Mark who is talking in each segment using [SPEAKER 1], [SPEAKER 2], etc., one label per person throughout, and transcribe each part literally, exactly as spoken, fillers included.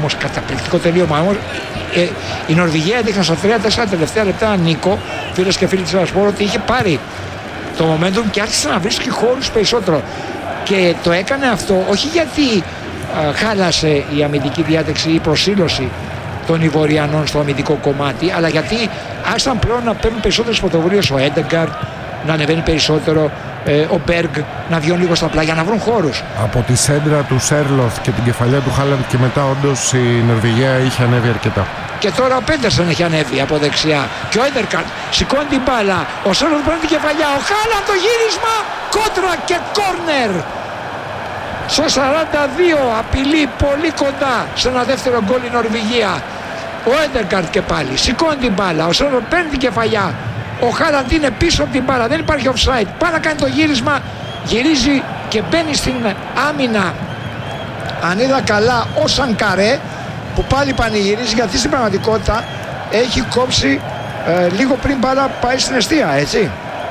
[SPEAKER 1] όμως καταπληκτικό τελείωμα. Ε, η Νορβηγία έδειχνε στα τρία τέσσερα τελευταία λεπτά, Νίκο, φίλες και φίλοι της Ασπόρ, ότι είχε πάρει το momentum και άρχισε να βρίσκει χώρους περισσότερο. Και το έκανε αυτό όχι γιατί α, χάλασε η αμυντική διάταξη ή η προσήλωση των Ιβοριανών στο αμυντικό κομμάτι, αλλά γιατί άρχισαν πλέον να παίρνουν περισσότερες πρωτοβουλίες, ο Έντεγκαρντ να ανεβαίνει περισσότερο, ε, ο Μπέργκ να βγει λίγο στα πλάγια, να βρουν χώρους.
[SPEAKER 2] Από τη σέντρα του Σέρλοθ και την κεφαλιά του Χάλαντ και μετά όντως η Νορβηγία είχε ανέβει αρκετά.
[SPEAKER 1] Και τώρα ο Πέντερσον έχει ανέβει από δεξιά και ο Έντεγκαρντ σηκώνει την μπάλα, ο Σέρλοθ παίρνει την κεφαλιά, ο Χάλαντ το γύρισμα, κόντρα και κόρνερ. Στο σαράντα δύο απειλεί πολύ κοντά σε ένα δεύτερο γκολ η Νορβηγία. Ο Έντεγκαρντ και πάλι σηκώνει την μπάλα, ο Σέρλοθ παίρνει την κεφαλιά, ο Χάλαντ είναι πίσω από την μπάλα, δεν υπάρχει offside, πάει να κάνει το γύρισμα, γυρίζει και μπαίνει στην άμυνα, αν είδα καλά, ο Σανκαρέ, που πάλι πανηγυρίζει γιατί στην πραγματικότητα έχει κόψει ε, λίγο πριν μπάλα πάει στην εστία, έτσι.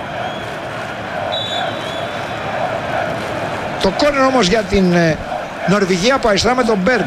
[SPEAKER 1] Το κόρνερ όμως για την ε, Νορβηγία από αριστερά με τον Μπέργκ.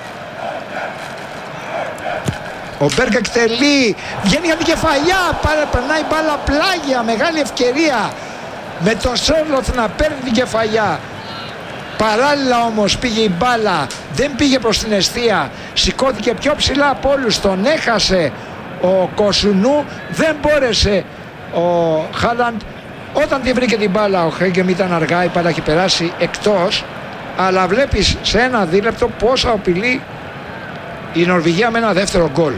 [SPEAKER 1] Ο Μπέργκ εκτελεί, βγαίνει για την κεφαλιά, πάρε, περνάει μπάλα πλάγια, μεγάλη ευκαιρία με τον Σέρλοθ να παίρνει την κεφαλιά. Παράλληλα όμως πήγε η μπάλα, δεν πήγε προς την εστία, σηκώθηκε πιο ψηλά από όλους, τον έχασε ο Κοσουνού, δεν μπόρεσε ο Χάλαντ. Όταν τη βρήκε την μπάλα ο Χέγκεμ ήταν αργά, η μπάλα έχει περάσει εκτός, αλλά βλέπεις σε ένα δίλεπτο πόσα απειλεί η Νορβηγία με ένα δεύτερο γκολ.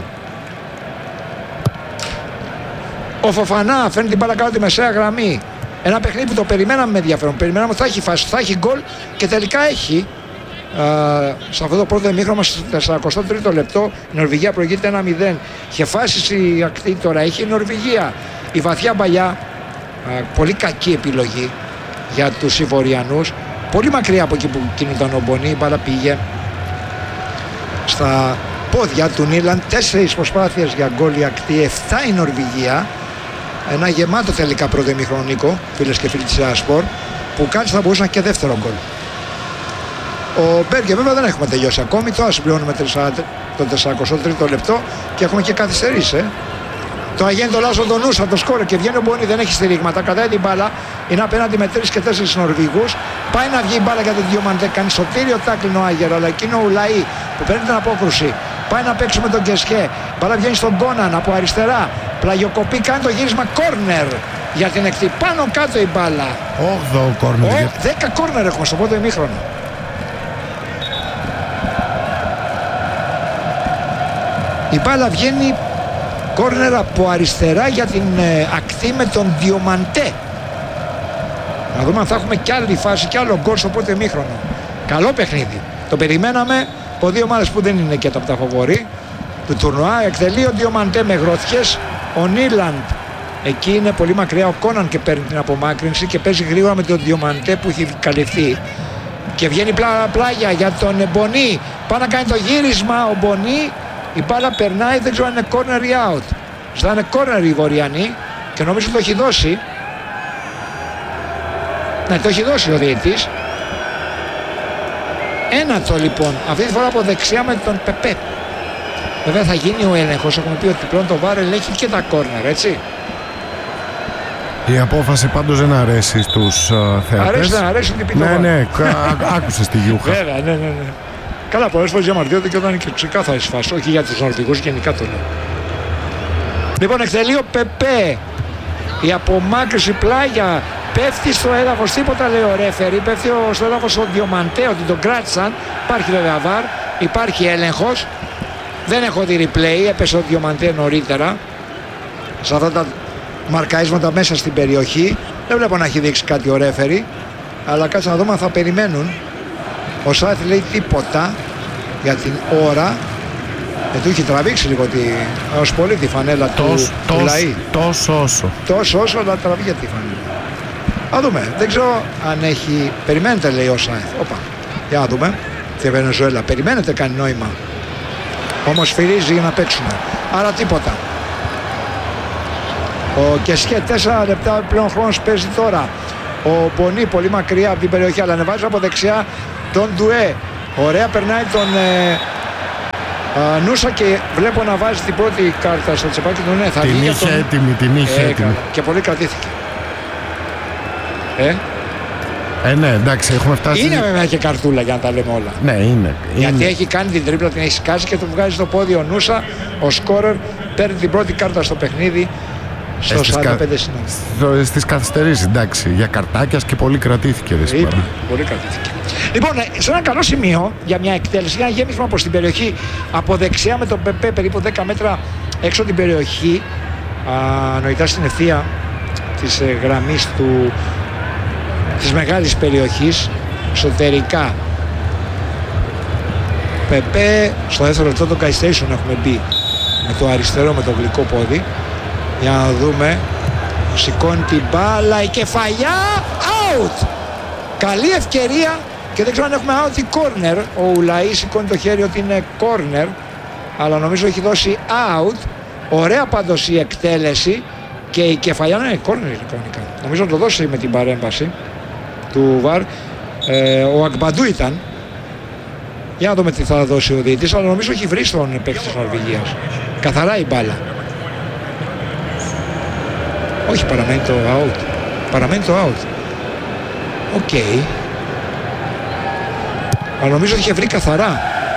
[SPEAKER 1] Ο Φοφανά φέρνει την μπάλα κάτω τη μεσαία γραμμή. Ένα παιχνίδι που το περιμέναμε με ενδιαφέρον. Περιμέναμε ότι θα έχει φάση, θα έχει γκολ και τελικά έχει. Α, σε αυτό το πρώτο ημίχρονο, στο σαράντα τρίτο λεπτό, η Νορβηγία προηγείται ένα μηδέν. Είχε φάση στη ακτή, τώρα έχει η Νορβηγία. Η βαθιά παλιά, α, πολύ κακή επιλογή για τους Ιβοριανούς. Πολύ μακριά από εκεί που κινούνταν ο Μπονί, η μπάλα πήγε στα πόδια του Νίλαντ. Τέσσερις προσπάθειες για γκολ η ακτή, εφτά η Νορβηγία. Ένα γεμάτο τελικά πρώτο ημίχρονο, Νίκο, φίλες και φίλοι της Ασπόρ, που κάτσε θα μπορούσαν και δεύτερο γκολ. Ο Μπέργκε βέβαια δεν έχουμε τελειώσει ακόμη, τώρα συμπληρώνουμε το σαράντα τρίτο λεπτό και έχουμε και καθυστερήσει. Ε. Τώρα γίνει το λάθος τον Νούσα, το σκόρε και βγαίνει ο Μπόνι, δεν έχει στηρίγματα, κατάει την μπάλα, είναι απέναντι με τρεις και τέσσερις Νορβηγούς, πάει να βγει η μπάλα για τον Διομαντέ, κάνει σωτήριο τάκλινο Άγερ, αλλά εκείνο ο Ουλαή που παίρνει την απόκρουση, πάει να παίξει με τον Κεσχέ, μπάλα βγαίνει στον Κόναν από αριστερά, πλαγιοκοπή, κάνει το γύρισμα, κόρνερ για την εκτή, πάνω κάτω η μπάλα.
[SPEAKER 2] όγδοο κόρνερ.
[SPEAKER 1] δέκα κόρνερ έχουμε στο πρώτο ημίχρονο. Η μπάλα βγαίνει κόρνερ από αριστερά για την ε, ακτή με τον Διομαντέ. Να δούμε αν θα έχουμε κι άλλη φάση, κι άλλο γκολ στο πρώτο ημίχρονο. Καλό παιχνίδι. Το περιμέναμε από δύο ομάδες που δεν είναι και τα από τα φαβορί του τουρνουά. Εκτελεί ο Διομαντέ με γροθιές. Ο Νίλαντ εκεί είναι πολύ μακριά. Ο Κόναν και παίρνει την απομάκρυνση και παίζει γρήγορα με τον Διομαντέ που έχει καλυφθεί. Και βγαίνει πλά, πλάγια για τον Μπονί. Πάει να κάνει το γύρισμα ο Μπονί. Η μπάλα περνάει, δεν ξέρω αν είναι corner ή out. Ζητάνε corner οι Βορειανοί και νομίζω το έχει δώσει. Ναι, το έχει δώσει ο διαιτητής. Ένα το λοιπόν, αυτή τη φορά από δεξιά με τον Πεπέ. Βέβαια θα γίνει ο έλεγχος, έχουμε πει ότι πλέον το βάρ ελέγχει και τα corner, έτσι.
[SPEAKER 2] Η απόφαση πάντως δεν αρέσει στους uh, θεατές.
[SPEAKER 1] Αρέσει, δεν αρέσει ότι πει το
[SPEAKER 2] ναι,
[SPEAKER 1] βάρ.
[SPEAKER 2] ναι, άκουσες τη Γιούχα.
[SPEAKER 1] Βέβαια, ναι, ναι, ναι. Καλά, πολλές φορές διαμαρτύρονται και όταν είναι και ξεκάθαρες φάσεις, όχι για τους Νορβηγούς, γενικά το λέω. Λοιπόν, εκτελεί ο Πεπέ. Η απομάκρυση πλάγια πέφτει στο έδαφος, τίποτα λέει ο ρέφερι, πέφτει στο έδαφος ο Διομαντέ, ότι τον κράτησαν. Υπάρχει βέβαια βαρ, υπάρχει έλεγχος. Δεν έχω δει replay, έπεσε ο Διομαντέ νωρίτερα σε αυτά τα μαρκαίσματα μέσα στην περιοχή. Δεν βλέπω να έχει δείξει κάτι ο ρέφερι, αλλά κάτσε να δούμε αν θα περιμένουν. Ο Σάιθ λέει τίποτα για την ώρα. Ε, του έχει τραβήξει λίγο τη, ως πολύ τη φανέλα του, του Λαή.
[SPEAKER 2] Τόσο όσο.
[SPEAKER 1] Τόσο όσο, αλλά τραβεί για τη φανέλα. Α δούμε. Δεν ξέρω αν έχει... Περιμένετε, λέει ο Σάιθ. Όπα. Για να δούμε. Τη Βενεζουέλα. Περιμένετε, κάνει νόημα. Όμως φυρίζει για να παίξουμε. Άρα τίποτα. Ο Κεσχέ τέσσερα λεπτά πλέον χρόνος παίζει τώρα. Ο Μπονί πολύ μακριά από την περιοχή, αλλά ανεβάζει από δεξιά τον Ντουέ. Ωραία, περνάει τον ε, Α, Νούσα και βλέπω να βάζει την πρώτη κάρτα στο τσεπάκι του. Ναι, θα
[SPEAKER 2] την
[SPEAKER 1] βγει
[SPEAKER 2] είχε
[SPEAKER 1] τον...
[SPEAKER 2] έτοιμη, την είχε
[SPEAKER 1] ε,
[SPEAKER 2] έτοιμη.
[SPEAKER 1] Και πολύ κρατήθηκε. Ε,
[SPEAKER 2] ε, ναι, εντάξει, έχουμε φτάσει.
[SPEAKER 1] Είναι βέβαια και καρτούλα για να τα λέμε όλα.
[SPEAKER 2] Ναι, είναι.
[SPEAKER 1] Γιατί
[SPEAKER 2] είναι.
[SPEAKER 1] έχει κάνει την τρίπλα, την έχει σκάσει και του βγάζει το πόδι ο Νούσα. Ο σκόρερ παίρνει την πρώτη κάρτα στο παιχνίδι. Στο
[SPEAKER 2] Ε, στις
[SPEAKER 1] σαράντα πέντε
[SPEAKER 2] κα...
[SPEAKER 1] συνάδελφοι.
[SPEAKER 2] Στις καθυστερήσεις, εντάξει, για καρτάκιας και πολύ κρατήθηκε. Ρε,
[SPEAKER 1] Είπα, πολύ κρατήθηκε. Λοιπόν, σε ένα καλό σημείο για μια εκτέλεση, για ένα γέμισμα προς την περιοχή από δεξιά με τον Πεπέ περίπου δέκα μέτρα έξω από την περιοχή, α, νοητά στην ευθεία της ε, γραμμής του, της μεγάλης περιοχής, εσωτερικά. Πεπέ, στο δεύτερο λεπτό το καθυστερήσεων έχουμε μπει με το αριστερό, με το γλυκό πόδι. Για να δούμε. Σηκώνει την μπάλα, η κεφαλιά, out! Καλή ευκαιρία και δεν ξέρω αν έχουμε out ή corner. Ο Ουλαή σηκώνει το χέρι ότι είναι corner, αλλά νομίζω έχει δώσει out. Ωραία πάντως η εκτέλεση και η κεφαλιά είναι corner κανονικά. Νομίζω να το δώσει με την παρέμβαση του βαρ. Ε, ο Αγμπαντού ήταν. Για να δούμε τι θα δώσει ο διαιτητής, αλλά νομίζω έχει βρει στον παίκτη της Νορβηγίας. Καθαρά η μπάλα. Όχι, παραμένει το out. Παραμένει το out. Οκ. Okay. Αλλά νομίζω ότι είχε βρει καθαρά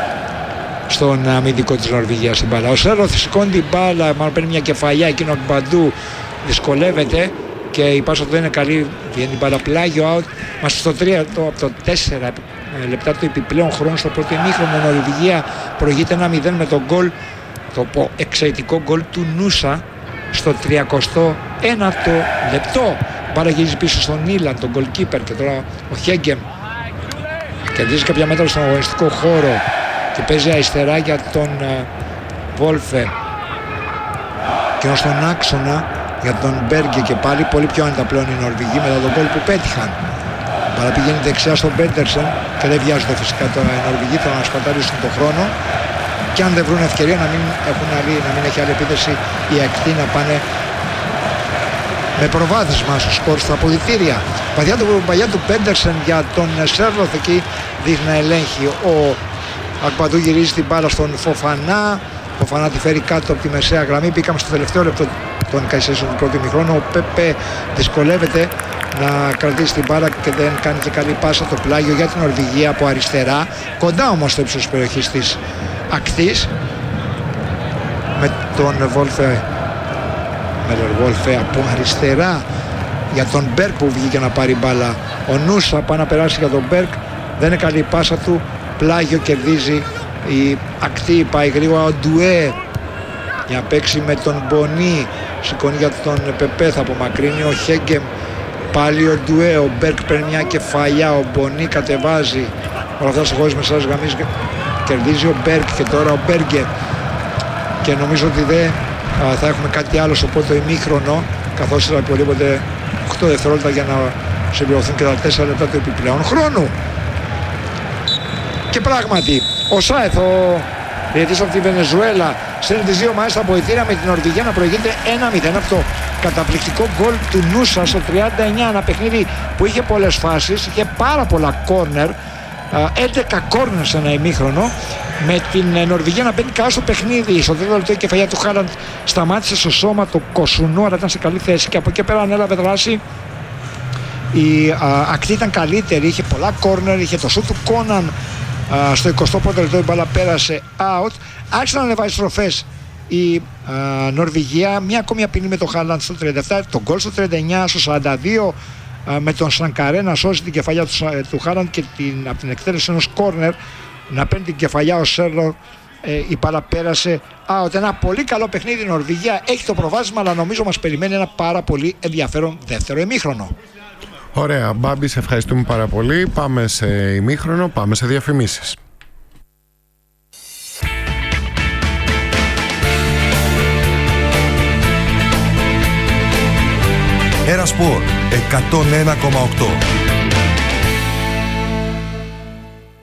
[SPEAKER 1] στον αμυντικό της Νορβηγίας την μπάλα. Ο Σέρλοθ σηκώνει την μπάλα, μάλλον παίρνει μια κεφαλιά, εκείνο ο Μπαντού δυσκολεύεται και η πάσα του δεν είναι καλή. Βγαίνει την μπάλα, πλάγιο out. Μας στο τρία, το, από το τέσσερα λεπτά του επιπλέον χρόνου στο πρώτο ημίχρονο η Νορβηγία προηγείται ένα μηδέν με τον γκολ, το εξαιρετικό γκολ του Νούσα στο τριακοστό ένατο λεπτό. Μπάλα γυρίζει πίσω στον Νίλαν, τον goalkeeper, και τώρα ο Χέγκεμ κερδίζει κάποια μέτρα στον αγωνιστικό χώρο και παίζει αριστερά για τον Βόλφε και ως τον άξονα για τον Μπέργκε, και πάλι πολύ πιο άνετα πλέον οι Νορβηγοί μετά τον γκολ που πέτυχαν. Μπάλα πηγαίνει δεξιά στον Πέντερσεν και δεν βιάζονται φυσικά τώρα οι Νορβηγοί, θα να σπαταλήσουν τον χρόνο. Και αν δεν βρουν ευκαιρία να μην, έχουν άλλη, να μην έχει άλλη επίθεση οι ακτοί να πάνε με προβάδισμα στο σκορ στα αποδυτήρια. Παγιά του, παγιά του Πέντερσεν για τον Σέρλοθ, εκεί δείχνει να ελέγχει. Ο Ακπαντού γυρίζει την μπάλα στον Φοφανά. Ο Φοφανά τη φέρει κάτω από τη μεσαία γραμμή. Μπήκαμε στο τελευταίο λεπτό των καθυστερήσεων του πρώτου ημιχρόνου. Ο Πέπε δυσκολεύεται να κρατήσει την μπάλα και δεν κάνει και καλή πάσα. Το πλάγιο για την Νορβηγία από αριστερά. Κοντά όμως στο ύψος της περιοχής της ακτής, με τον Βόλφε, με τον Βόλφε από αριστερά για τον Μπέρκ που βγήκε να πάρει μπάλα. Ο Νούσα πάει να περάσει για τον Μπέρκ, δεν είναι καλή η πάσα του, πλάγιο, κερδίζει η ακτή, πάει γρήγορα ο Ντουέ για να παίξει με τον Μπονί, σηκώνει για τον Πεπέ, θα απομακρύνει ο Χέγκεμ, πάλι ο Ντουέ, ο Μπέρκ παίρνει μια κεφαλιά, ο Μπονί κατεβάζει, όλα αυτά στο χώρο της μεσαίας γραμμής, κερδίζει ο Μπέρκ και τώρα ο Μπέργκε, και νομίζω ότι δεν θα έχουμε κάτι άλλο στο πρώτο ημίχρονο, καθώς θα υπολείπονται οκτώ δευτερόλεπτα για να συμπληρωθούν και τα τέσσερα λεπτά του επιπλέον χρόνου. Και πράγματι ο Σάεθ, ο διαιτητής από τη Βενεζουέλα, στέλνει τις δύο ομάδες στα αποδυτήρια με την Νορβηγία να προηγείται ένα μηδέν από το καταπληκτικό γκολ του Νούσα στο τριάντα εννιά. Ένα παιχνίδι που είχε πολλές φάσεις, είχε πάρα πολλά κόρνερ, έντεκα κόρνερ σε ένα ημίχρονο, με την Νορβηγία να μπαίνει καλά στο παιχνίδι. Στο τρίτο λεπτό η κεφαλιά του Χάλαντ σταμάτησε στο σώμα το Κοσουνό, αλλά ήταν σε καλή θέση και από εκεί πέρα ανέλαβε δράση. Η α, ακτή ήταν καλύτερη, είχε πολλά κόρνερ, είχε το σούτ του Κόναν α, στο εικοστό πρώτο λεπτό, η μπάλα πέρασε out. Άρχισε να ανεβάζει στροφές η α, Νορβηγία, μια ακόμη απεινή με το Χάλαντ στο τριάντα επτά, τον γκολ στο τριάντα εννιά, στο σαράντα δύο α, με τον Σανκαρέ να σώσει την κεφαλιά του, του Χάλαντ και την, από την εκτέλεση ενός κόρνερ να παίρνει την κεφαλιά ο Σέρλο. Ε, η μπάλα πέρασε out. Ένα πολύ καλό παιχνίδι. Η Νορβηγία έχει το προβάδισμα, αλλά νομίζω μας περιμένει ένα πάρα πολύ ενδιαφέρον δεύτερο ημίχρονο.
[SPEAKER 2] Ωραία, Μπάμπη, σε ευχαριστούμε πάρα πολύ. Πάμε σε ημίχρονο, πάμε σε διαφημίσεις.
[SPEAKER 3] Ερασπορ εκατόν ένα κόμμα οκτώ.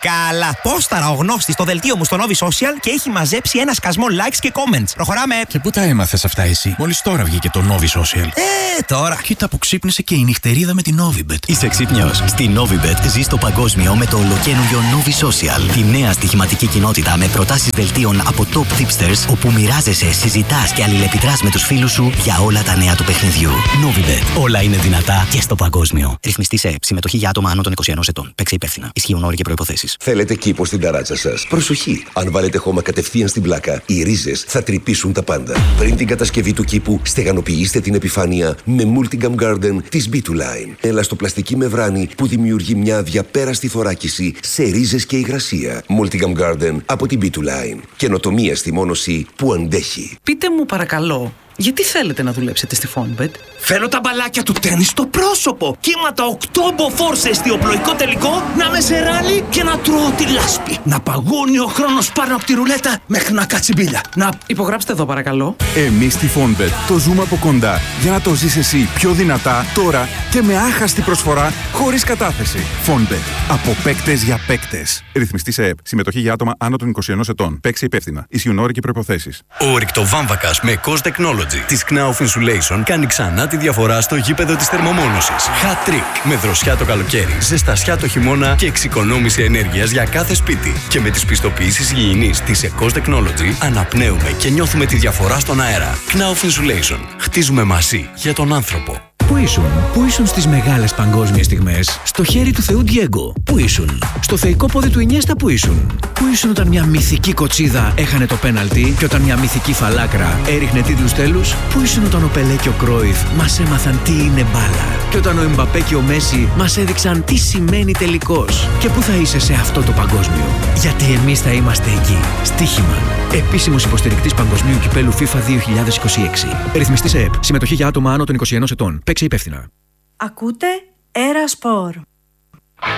[SPEAKER 3] Καλά. Πόσταρα ο γνώστης στο δελτίο μου στο Novi Social και έχει μαζέψει ένα σκασμό likes και comments. Προχωράμε.
[SPEAKER 4] Και πού τα έμαθες αυτά εσύ? Μόλις τώρα βγήκε το Novi Social.
[SPEAKER 3] Ε, τώρα.
[SPEAKER 4] Κοίτα που ξύπνησε και η νυχτερίδα με την Novibet.
[SPEAKER 5] Είσαι ξύπνιος? Στη Novibet ζεις το παγκόσμιο με το ολοκαίνουργιο Novi Social. Τη νέα στοιχηματική κοινότητα με προτάσεις δελτίων από top tipsters, όπου μοιράζεσαι, συζητάς και αλληλεπιδράς με τους φίλους σου για όλα τα νέα του παιχνιδιού. Novibet. Όλα είναι δυνατά και στο παγκόσμιο. Ρυθμιστή σε συμμετοχή για άτομα άνω των είκοσι ενός ετών. Παίξε υπεύθυνα. Ισχύουν όροι και προϋποθέσεις.
[SPEAKER 6] Θέλετε κήπο στην ταράτσα σας? Προσοχή! Αν βάλετε χώμα κατευθείαν στην πλάκα, οι ρίζες θα τρυπήσουν τα πάντα. Πριν την κατασκευή του κήπου, στεγανοποιήστε την επιφάνεια με Multigam Garden της μπι δύο Line. Ελαστοπλαστική μεμβράνη που δημιουργεί μια αδιαπέραστη θωράκιση σε ρίζες και υγρασία. Multigam Garden από την μπι δύο Line. Καινοτομία στη μόνωση που αντέχει.
[SPEAKER 7] Πείτε μου παρακαλώ, γιατί θέλετε να δουλέψετε στη Fonbet?
[SPEAKER 3] Θέλω τα μπαλάκια του τένις στο πρόσωπο. Κύματα οκτώ μποφόρ σε εστιοπλοϊκό τελικό, να με σε ράλι και να τρώω τη λάσπη. Να παγώνει ο χρόνος πάνω από τη ρουλέτα μέχρι να κάτσει μπίλια. Να...
[SPEAKER 7] Υπογράψτε εδώ παρακαλώ.
[SPEAKER 8] Εμείς στη Fonbet το ζούμε από κοντά για να το ζεις εσύ πιο δυνατά τώρα και με άχαστη προσφορά χωρίς κατάθεση. Fonbet. Από παίκτες για παίκτες. Ρυθμιστή σε ΕΠ. Συμμετοχή για άτομα άνω των είκοσι ενός ετών. Παίξε υπεύθυνα. Ισχύουν όροι και προϋποθέσεις.
[SPEAKER 9] Ο ρηκτοβάμβακας με Cos Technology της Knauf Insulation κάνει ξανά τη διαφορά στο γήπεδο της θερμομόνωσης. Hat trick. Με δροσιά το καλοκαίρι, ζεστασιά το χειμώνα και εξοικονόμηση ενέργειας για κάθε σπίτι. Και με τις πιστοποιήσεις υγιεινής της Cos Technology αναπνέουμε και νιώθουμε τη διαφορά στον αέρα. Knauf Insulation. Χτίζουμε μαζί για τον άνθρωπο.
[SPEAKER 10] Πού ήσουν, πού ήσουν στις μεγάλες παγκόσμιες στιγμές? Στο χέρι του Θεού Ντιέγκο. Πού ήσουν? Στο θεϊκό πόδι του Ινιέστα. Πού ήσουν? Πού ήσουν όταν μια μυθική κοτσίδα έχανε το πέναλτι και όταν μια μυθική φαλάκρα έριχνε τίτλους τέλους? Πού ήσουν όταν ο Πελέ και ο Κρόιφ μας έμαθαν τι είναι μπάλα και όταν ο Εμπαπέ και ο Μέση μας έδειξαν τι σημαίνει τελικός? Και πού θα είσαι σε αυτό το παγκόσμιο? Γιατί εμείς θα είμαστε εκεί. Στοίχημα. Επίσημος υποστηρικτής παγκοσμίου κυπέλου FIFA δύο χιλιάδες είκοσι έξι. Ρυθμιστή σε ΕΠ. Συμμετοχή για άτομα άνω των είκοσι ενός ετών. Παίξε υπεύθυνα.
[SPEAKER 11] Ακούτε Era Sport.